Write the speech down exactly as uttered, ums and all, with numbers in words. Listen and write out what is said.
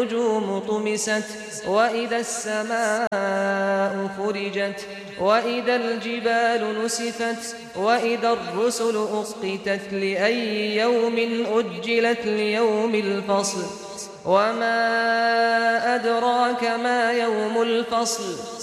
النجوم طمست وإذا السماء فرجت وإذا الجبال نسفت وإذا الرسل أقتت لأي يوم أجلت ليوم الفصل وما أدراك ما يوم الفصل